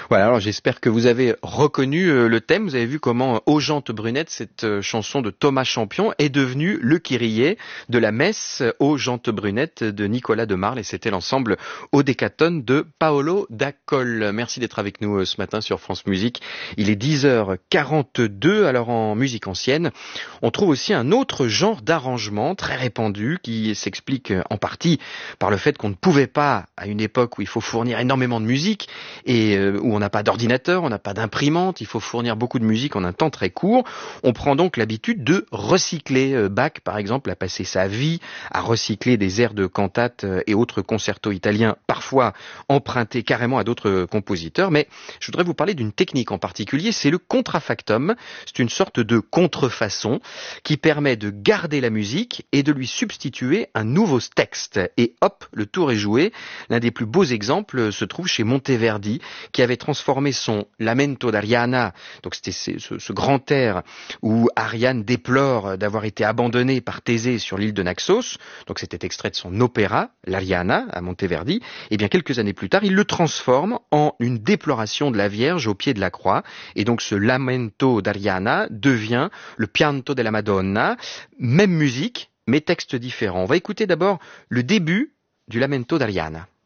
Voilà, alors j'espère que vous avez reconnu le thème. Vous avez vu comment Ô Jante Brunette, cette chanson de Thomas Champion, est devenue le kyrié de la messe Ô Jante Brunette de Nicolas de Marle, et c'était l'ensemble Odécatone de Paolo Dacol. Merci d'être avec nous ce matin sur France Musique. Il est 10h42. Alors en musique ancienne, on trouve aussi un autre genre d'arrangement très répandu qui s'explique en partie par le fait qu'on ne pouvait pas, à une époque où il faut fournir énormément de musique et où on n'a pas d'ordinateur, on n'a pas d'imprimante, il faut fournir beaucoup de musique en un temps très court. On prend donc l'habitude de recycler. Bach, par exemple, a passé sa vie à recycler des airs de cantates et autres concertos italiens, parfois empruntés carrément à d'autres compositeurs. Mais je voudrais vous parler d'une technique en particulier, c'est le contrafactum. C'est une sorte de contrefaçon qui permet de garder la musique et de lui substituer un nouveau texte. Et hop, le tour est joué. L'un des plus beaux exemples se trouve chez Monteverdi, qui avait transformé son Lamento d'Ariana, donc c'était ce grand air où Ariane déplore d'avoir été abandonnée par Thésée sur l'île de Naxos, donc c'était extrait de son opéra, l'Ariana, à Monteverdi. Et bien quelques années plus tard, il le transforme en une déploration de la Vierge au pied de la croix, et donc ce Lamento d'Ariana devient le Pianto della Madonna, même musique, mais texte différent. On va écouter d'abord le début du Lamento d'Ariana.